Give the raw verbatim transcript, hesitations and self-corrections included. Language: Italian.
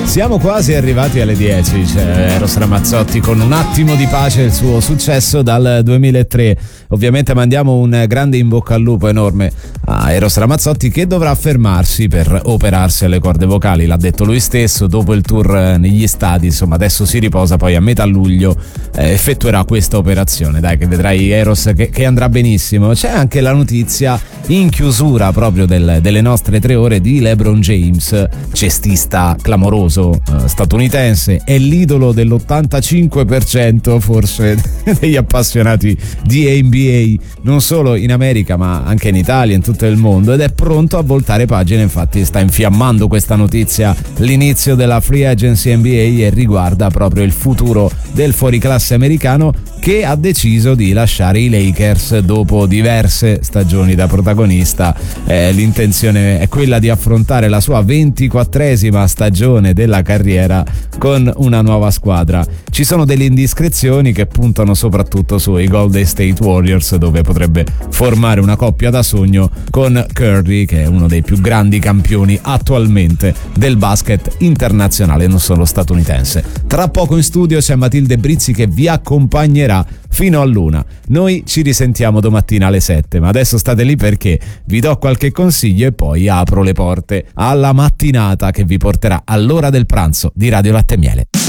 Siamo quasi arrivati alle dieci, c'è Eros Ramazzotti con Un attimo di pace, il suo successo dal duemilatré. Ovviamente mandiamo un grande in bocca al lupo enorme a Eros Ramazzotti, che dovrà fermarsi per operarsi alle corde vocali, l'ha detto lui stesso, dopo il tour negli stadi. Insomma, adesso si riposa, poi a metà luglio eh, effettuerà questa operazione. Dai, che vedrai Eros che, che andrà benissimo. C'è anche la notizia in chiusura proprio del, delle nostre tre ore di LeBron James, cestista clamoroso eh, statunitense, è l'idolo dell'ottantacinque per cento forse degli appassionati di N B A, non solo in America ma anche in Italia, in tutto il mondo, ed è pronto a voltare pagina. Infatti sta infiammando questa notizia l'inizio della free agency N B A e riguarda proprio il futuro del fuoriclasse americano, che ha deciso di lasciare i Lakers dopo diverse stagioni da protagonista. Eh, l'intenzione è quella di affrontare la sua ventiquattresima stagione della carriera con una nuova squadra. Ci sono delle indiscrezioni che puntano soprattutto sui Golden State Warriors, dove potrebbe formare una coppia da sogno con Curry, che è uno dei più grandi campioni attualmente del basket internazionale, non solo statunitense. Tra poco in studio c'è Matilde Brizzi che vi accompagnerà fino all'una. Noi ci risentiamo domattina alle sette, ma adesso state lì perché vi do qualche consiglio e poi apro le porte alla mattinata che vi porterà all'ora del pranzo di Radio Latte e Miele.